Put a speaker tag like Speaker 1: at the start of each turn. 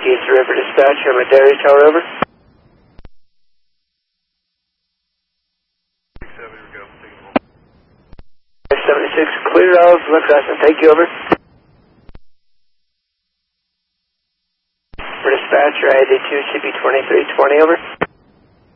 Speaker 1: Northeast River Dispatch, I'm a Dairy Tower, over. 76, clear of Left Crescent, thank you, over. For dispatch, your ID 2 CB 2320, over.